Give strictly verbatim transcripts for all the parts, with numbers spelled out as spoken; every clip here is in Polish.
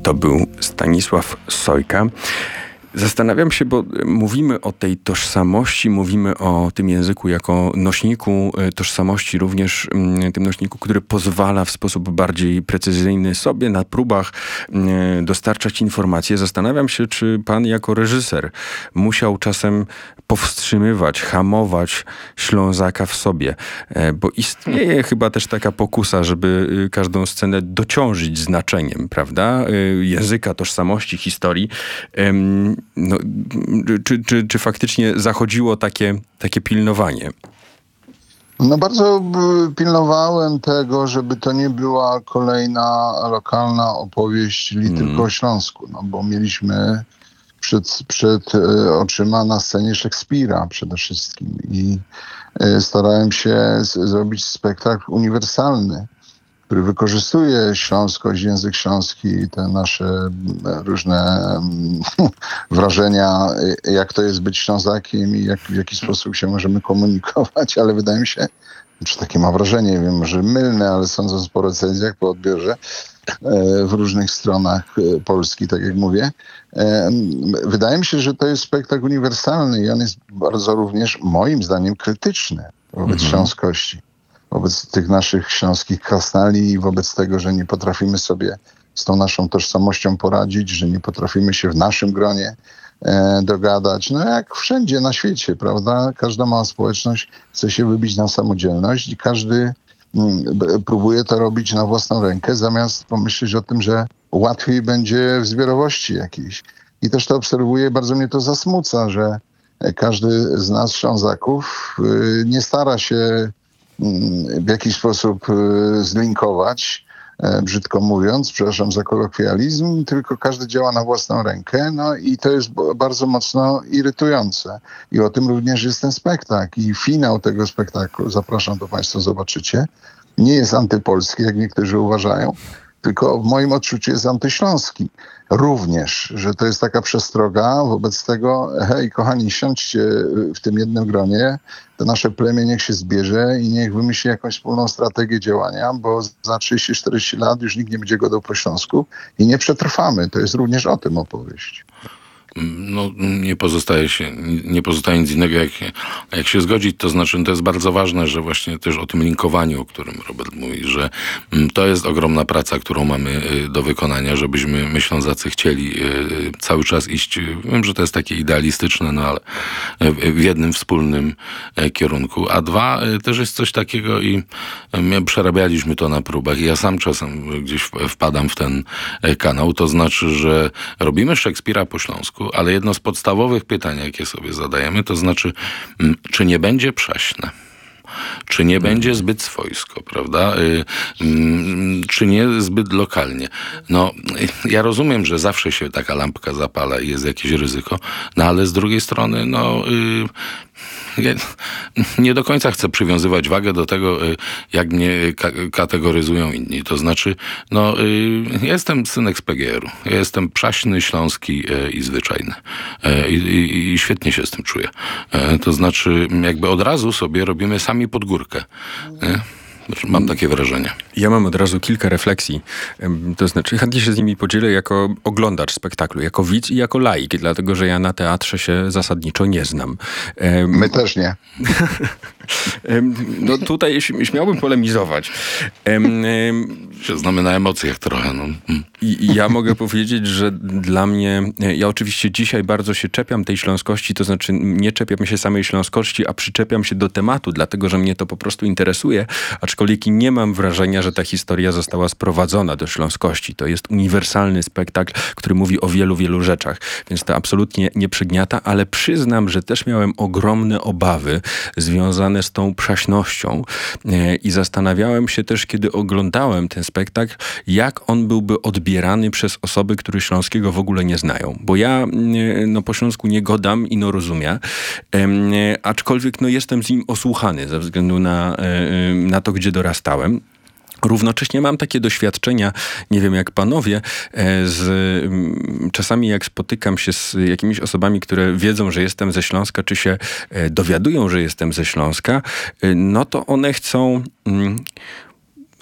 To był Stanisław Sojka. Zastanawiam się, bo mówimy o tej tożsamości, mówimy o tym języku jako nośniku tożsamości, również tym nośniku, który pozwala w sposób bardziej precyzyjny sobie na próbach dostarczać informacje. Zastanawiam się, czy pan jako reżyser musiał czasem powstrzymywać, hamować Ślązaka w sobie, bo istnieje chyba też taka pokusa, żeby każdą scenę dociążyć znaczeniem, prawda? Języka, tożsamości, historii. No, czy, czy, czy faktycznie zachodziło takie, takie pilnowanie? No bardzo pilnowałem tego, żeby to nie była kolejna lokalna opowieść li Mm. tylko o Śląsku, no bo mieliśmy przed, przed oczyma na scenie Szekspira przede wszystkim i starałem się z, zrobić spektakl uniwersalny, który wykorzystuje śląskość, język śląski, te nasze różne wrażenia, jak to jest być Ślązakiem i jak, w jaki sposób się możemy komunikować, ale wydaje mi się, czy takie mam wrażenie, nie wiem, może mylne, ale sądząc po recenzjach, po odbiorze w różnych stronach Polski, tak jak mówię, wydaje mi się, że to jest spektakl uniwersalny i on jest bardzo również, moim zdaniem, krytyczny wobec mhm. śląskości. Wobec tych naszych śląskich krasnali i wobec tego, że nie potrafimy sobie z tą naszą tożsamością poradzić, że nie potrafimy się w naszym gronie e, dogadać. No jak wszędzie na świecie, prawda? Każda mała społeczność chce się wybić na samodzielność i każdy m, b, próbuje to robić na własną rękę, zamiast pomyśleć o tym, że łatwiej będzie w zbiorowości jakiejś. I też to obserwuję, bardzo mnie to zasmuca, że każdy z nas, Ślązaków, y, nie stara się w jakiś sposób zlinkować, brzydko mówiąc, przepraszam za kolokwializm, tylko każdy działa na własną rękę, no i to jest bardzo mocno irytujące. I o tym również jest ten spektakl. I finał tego spektaklu, zapraszam, to państwo zobaczycie, nie jest antypolski, jak niektórzy uważają, tylko w moim odczuciu jest antyśląski. Również, że to jest taka przestroga wobec tego, hej, kochani, siądźcie w tym jednym gronie, to nasze plemię niech się zbierze i niech wymyśli jakąś wspólną strategię działania, bo za trzydzieści czterdzieści lat już nikt nie będzie godał po śląsku i nie przetrwamy. To jest również o tym opowieść. No, nie pozostaje się, nie pozostaje nic innego, jak, jak się zgodzić. To znaczy, to jest bardzo ważne, że właśnie też o tym linkowaniu, o którym Robert mówi, że to jest ogromna praca, którą mamy do wykonania, żebyśmy, my Ślązacy, chcieli cały czas iść, wiem, że to jest takie idealistyczne, no ale w jednym wspólnym kierunku. A dwa, też jest coś takiego i my przerabialiśmy to na próbach i ja sam czasem gdzieś wpadam w ten kanał, to znaczy, że robimy Szekspira po śląsku, ale jedno z podstawowych pytań, jakie sobie zadajemy, to znaczy, czy nie będzie przaśne? Czy nie będzie zbyt swojsko, prawda? Czy nie zbyt lokalnie? No, ja rozumiem, że zawsze się taka lampka zapala i jest jakieś ryzyko, no ale z drugiej strony, no... Ja nie do końca chcę przywiązywać wagę do tego, jak mnie ka- kategoryzują inni. To znaczy, no, ja jestem synek z P G R-u. Ja jestem przaśny, śląski i zwyczajny. I, i, I świetnie się z tym czuję. To znaczy, jakby od razu sobie robimy sami pod górkę. Nie? Mam takie wrażenie. Ja mam od razu kilka refleksji. To znaczy, chętnie się z nimi podzielę jako oglądacz spektaklu, jako widz i jako laik, dlatego że ja na teatrze się zasadniczo nie znam. My też nie. No tutaj śmiałbym polemizować. Się znamy na emocjach trochę. No. I, I ja mogę powiedzieć, że dla mnie, ja oczywiście dzisiaj bardzo się czepiam tej śląskości, to znaczy nie czepiam się samej śląskości, a przyczepiam się do tematu, dlatego że mnie to po prostu interesuje, aczkolwiek nie mam wrażenia, że ta historia została sprowadzona do śląskości. To jest uniwersalny spektakl, który mówi o wielu, wielu rzeczach, więc to absolutnie nie przygniata, ale przyznam, że też miałem ogromne obawy związane z tą przaśnością i zastanawiałem się też, kiedy oglądałem ten spektakl, jak on byłby odbierany przez osoby, które śląskiego w ogóle nie znają. Bo ja no, po śląsku nie godam i no rozumiem, aczkolwiek no, jestem z nim osłuchany ze względu na, na to, gdzie dorastałem. Równocześnie mam takie doświadczenia, nie wiem jak panowie, z, czasami jak spotykam się z jakimiś osobami, które wiedzą, że jestem ze Śląska, czy się dowiadują, że jestem ze Śląska, no to one chcą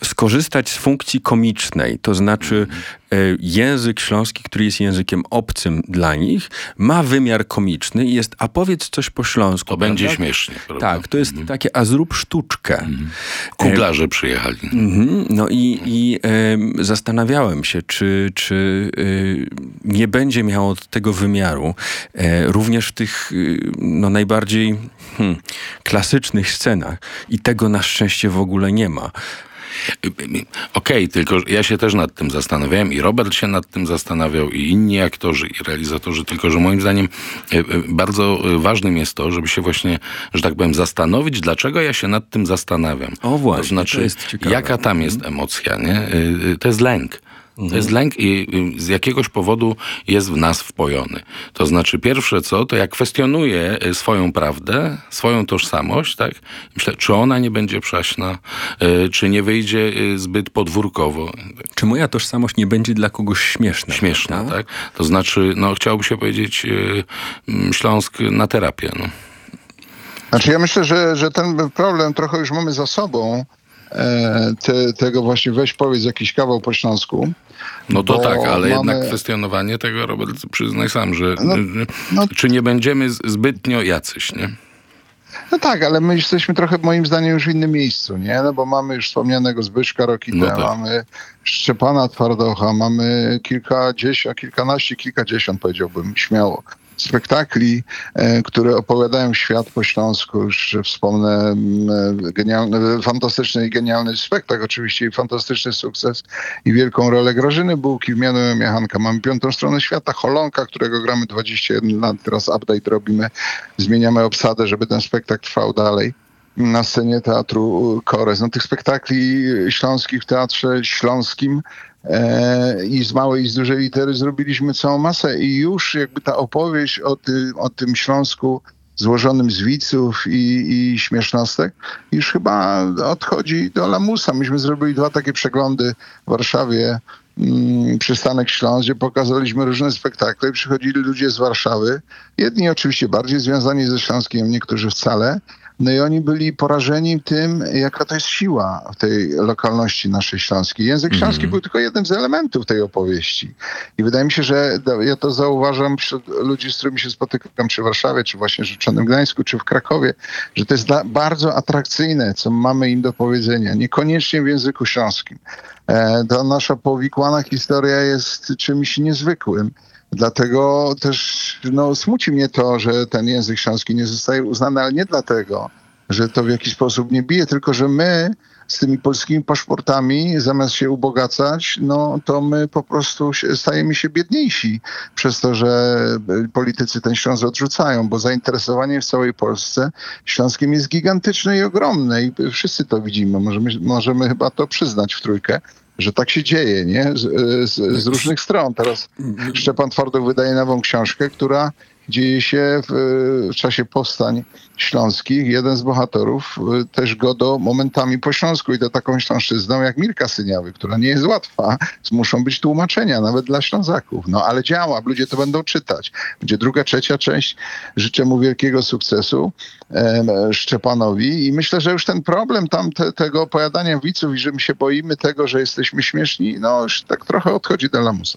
skorzystać z funkcji komicznej, to znaczy e, język śląski, który jest językiem obcym dla nich, ma wymiar komiczny i jest, a powiedz coś po śląsku. To prawda? będzie śmiesznie, prawda? Tak, to jest Mhm. takie, a zrób sztuczkę. Mhm. Kuglarze przyjechali. Mhm. No i, i e, zastanawiałem się, czy, czy e, nie będzie miało tego wymiaru e, również w tych e, no, najbardziej hmm, klasycznych scenach. I tego na szczęście w ogóle nie ma. Okej, okay, tylko ja się też nad tym zastanawiałem i Robert się nad tym zastanawiał i inni aktorzy i realizatorzy, tylko że moim zdaniem bardzo ważnym jest to, żeby się właśnie, że tak powiem, zastanowić, dlaczego ja się nad tym zastanawiam. O właśnie, to znaczy, to jest ciekawe. Jaka tam jest emocja, nie? To jest lęk. To jest lęk i z jakiegoś powodu jest w nas wpojony. To znaczy pierwsze co, to jak kwestionuję swoją prawdę, swoją tożsamość, tak? Myślę, czy ona nie będzie przaśna, czy nie wyjdzie zbyt podwórkowo. Czy moja tożsamość nie będzie dla kogoś śmieszna? Śmieszna, prawda? tak? To znaczy, no chciałoby się powiedzieć Śląsk na terapię. No. Znaczy ja myślę, że, że ten problem trochę już mamy za sobą. E, te, tego właśnie weź powiedz jakiś kawał po śląsku. No to bo tak, ale mamy... jednak kwestionowanie tego, Robert, przyznaj sam, że No, no, czy nie będziemy zbytnio jacyś, nie? No tak, ale my jesteśmy trochę moim zdaniem już w innym miejscu, nie? No bo mamy już wspomnianego Zbyszka Rokitę, No tak. mamy Szczepana Twardocha, mamy kilkadziesiąt, kilkanaście, kilkadziesiąt powiedziałbym śmiało spektakli, e, które opowiadają świat po śląsku. Już wspomnę e, genialny, fantastyczny i genialny spektakl oczywiście i fantastyczny sukces i wielką rolę Grażyny Bułki w Mianu Miechanka. Mamy Piątą Stronę Świata, Holonka, którego gramy dwadzieścia jeden lat, teraz update robimy, zmieniamy obsadę, żeby ten spektakl trwał dalej. Na scenie Teatru Kores. No, tych spektakli śląskich w Teatrze Śląskim e, i z małej i z dużej litery zrobiliśmy całą masę i już jakby ta opowieść o, ty, o tym Śląsku złożonym z wiców i, i śmiesznostek już chyba odchodzi do lamusa. Myśmy zrobili dwa takie przeglądy w Warszawie, mm, przystanek Śląsk, gdzie pokazaliśmy różne spektakle i przychodzili ludzie z Warszawy. Jedni oczywiście bardziej związani ze Śląskiem, niektórzy wcale. No i oni byli porażeni tym, jaka to jest siła w tej lokalności naszej śląskiej. Język śląski mm. był tylko jednym z elementów tej opowieści. I wydaje mi się, że ja to zauważam wśród ludzi, z którymi się spotykam, czy w Warszawie, czy właśnie w Rzeczonym Gdańsku, czy w Krakowie, że to jest dla, bardzo atrakcyjne, co mamy im do powiedzenia. Niekoniecznie w języku śląskim. E, to nasza powikłana historia jest czymś niezwykłym. Dlatego też no, smuci mnie to, że ten język śląski nie zostaje uznany, ale nie dlatego, że to w jakiś sposób nie bije, tylko że my z tymi polskimi paszportami, zamiast się ubogacać, no to my po prostu się, stajemy się biedniejsi przez to, że politycy ten Śląsk odrzucają, bo zainteresowanie w całej Polsce Śląskiem jest gigantyczne i ogromne i wszyscy to widzimy. Możemy, możemy chyba to przyznać w trójkę, że tak się dzieje, nie? Z, z, z różnych stron. Teraz Szczepan Twardoch wydaje nową książkę, która dzieje się w, w czasie powstań śląskich. Jeden z bohaterów też godo momentami po śląsku i to taką śląszczyzną jak Mirka Syniawy, która nie jest łatwa. Muszą być tłumaczenia, nawet dla Ślązaków. No ale działa, ludzie to będą czytać. Będzie druga, trzecia część. Życzę mu wielkiego sukcesu, e, Szczepanowi i myślę, że już ten problem tam te, tego opowiadania widzów i że my się boimy tego, że jesteśmy śmieszni, no już tak trochę odchodzi do lamusa.